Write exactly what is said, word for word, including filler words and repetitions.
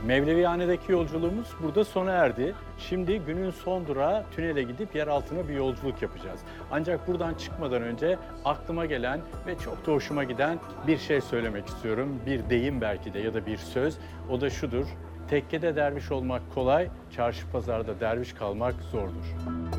Mevlevihane'deki yolculuğumuz burada sona erdi. Şimdi günün son durağı tünele gidip yer altına bir yolculuk yapacağız. Ancak buradan çıkmadan önce aklıma gelen ve çok da hoşuma giden bir şey söylemek istiyorum. Bir deyim belki de ya da bir söz. O da şudur: tekkede derviş olmak kolay, çarşı pazarda derviş kalmak zordur.